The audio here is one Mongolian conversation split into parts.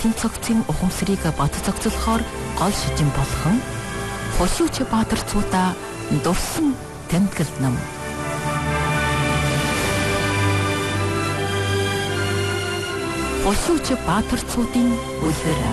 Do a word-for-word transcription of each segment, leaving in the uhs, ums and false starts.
Балтийн цогцын ухамсарыг бат цогцлохоор гол шижин болгон Хошууч баатарцуудаа дурсан тэмдэглэл нам. Хошууч баатарцуудын үлгэр.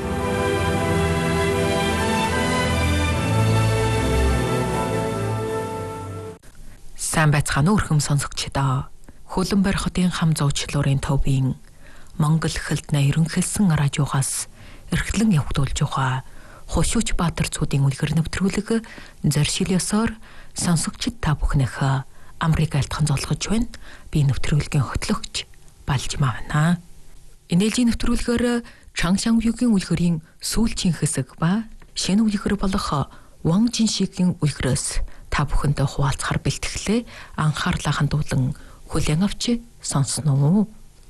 Сайн байцгаана уу өрхөм сонсогчдоо. Хөлбөмбөр хотын хам зуучлуурын төвийн Монгол хэлт ерөнхийлсэн радиогоос эрхлэн явагдуулж байгаа Хошууч баатарцуудын үлгэр нэвтрүүлэг зоршилёсоор сонсогчид та бүхнийх Америк айлтхан золгож байна. Би нэвтрүүлгийн хөтлөгч Балжмаа байна. Энэлийн нэвтрүүлгээр Чангшангюгийн үлгэрийн сүүлчийн хэсэг ба шинэ үлгэр болох Ван Жиншигийн үлгэрээс та бүхэндээ хуваалцахаар бэлтгэлээ анхаарлаа хандуулан хүлээн авч сонсноо.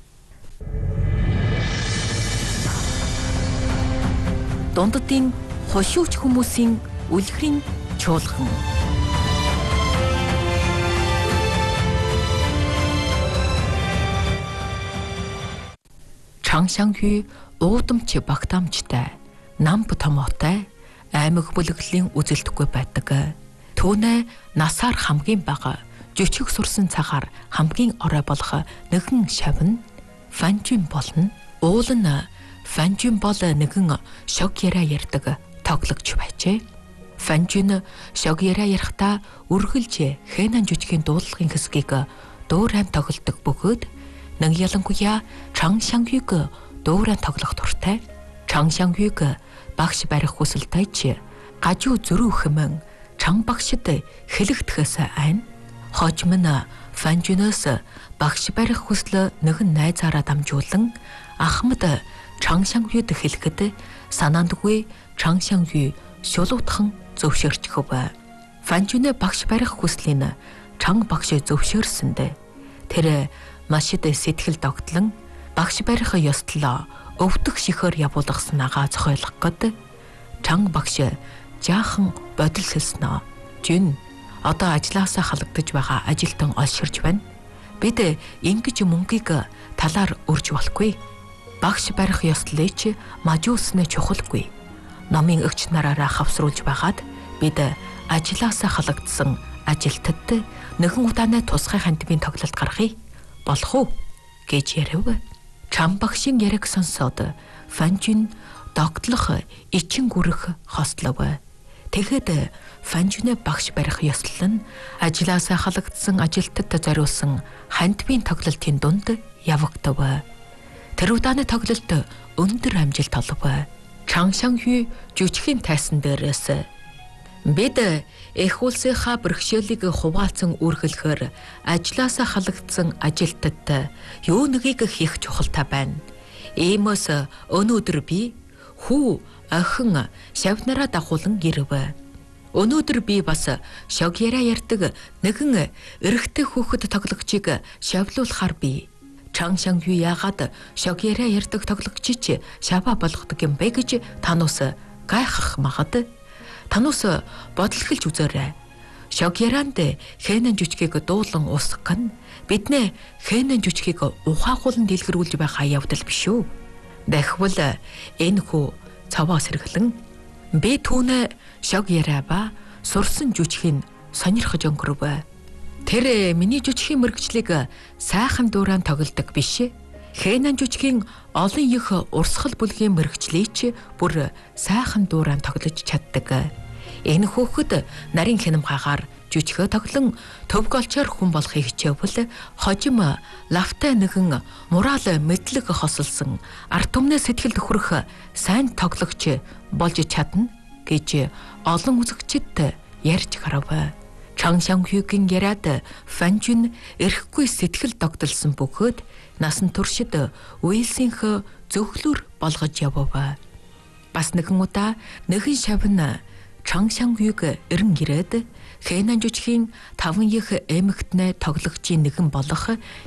Дундадын хошууч хүмүүсийн үлгэрийн чуулган. Чангшангюй уудамч багтаамжтай, нам томоотой, аймаг бүлэглэлийн үзэлдэхгүй байдаг. Түүнээ насаар хамгийн бага, жижиг сурсан цагаар хамгийн орой болох нэгэн шавн Фанжин болно. Уул нь Фанжин бол нэгэн шог яриа ярьдаг тоглогч байжээ. Фанжин шог яриа ярихдаа үргэлж Хэнан жүжигийн дууллагын хэсгийг дуурайм тоглодог бөгөөд нэг ялангуяа Чангшангюйг дуурайм тоглох дуртай. Чангшангюйг багш барих хүсэлтэй ч гажуу зөрүү хэмээн Чанг багшид хэлэгдэхээс айн. Хожим нь Фанжинээс багш барих хүсэл нэгэн найзаараа дамжуулан Ахмад Чангшангюйд хэлэхэд санаандгүй Чангшангюй шулуутхан зөвшөөрч хөв. Фанжинэ багш барих хүслийг Чанг багш зөвшөөрсөндөө тэр маш их сэтгэл догтлон багш барих ёслоо өвдөх шихээр явуулах санаагаа зохиолох гээд Чанг багш жаахан бодол хэлснэ. Жин одоо ажилласаа халагдаж байгаа ажилтан олширч байна. Бид ингэж мөнгийг талаар өрж болохгүй. Багш барих ёслолч мажууснэ чухалгүй. Номын өгч нараараа хавсруулж байгаад бид ажилласаа халагдсан ажилтнад нэгэн удааны тусгай хандмын тоглолт гаргая. Болох уу гэж ярив. Чам багшийн яриг сонсоод Фанжин догтлох ичин гүрэх хослов. Тэгэхэд Фанжинэ багш барих ёслол нь ажилласаа халагдсан ажилтнад зориулсан хандмын тоглолтын дунд явагдав. Тэр удааны тоглолт өндөр амжилт олов. Чангшангюй жүжигийн тайсан дээрээс бид эх улсынхаа бэрхшээлийг хуваалцан үргэлэхээр ажилласаа халагдсан ажилтнад юу нэгийг хийх чухалтай байна. Иймээс өнөөдөр би хүү охин шавнараа дагуулan гэрв. Өнөөдөр би бас шог яриа ярьдаг нэгэн эрэгтэй хүүхэд тоглогчийг шавлуулахаар би. Чангшангюй яагаад шог яриа ярьдаг тоглогчич шава болгодог юм бэ гэж тануус гайхах магад. Тануус бодол эхэлж үзээрэй. Шог ярианд Хэнан жүжигийг дуулан уусгах гэн биднээ Хэнан жүжигийг ухаагуулан дэлгэрүүлж байгаа явдал биш үү? Дахивал энэ хүү цаваа сэргэлэн би түүнээ шог яриа ба сурсан жүжигийг сонирхож өнгөрөв. Тэр миний жүжигийн мэргэжлийг сайхан дуурайм тоглодог биш. Хэнан жүжигийн олон их урсгал бүлгийн мэргэжлийч бүр сайхан дуурайм тоглож чаддаг. Энэ хүүхэд нарийн хянамгаагаар жүжигөө тоглон төв голчоор хүн болохыг хичээвэл хожим лавтай нэгэн мураал мэдлэг хосолсон ард түмнээ сэтгэл нөхрөх сайн тоглогч болж чадна гэж олон үзэгчид ярьж гарав. Чангшангюйгийн яриад Фанжин эрхгүй сэтгэл догдолсон бөгөөд насан туршид Уилсийнх зөвхлөр болгож явав. Бас нэгэн удаа нэгэн шавн Чангшангюйг эрен ирээд Хэнан жүжигийн таван их эмэгтнээ тоглогчийн нэгэн болох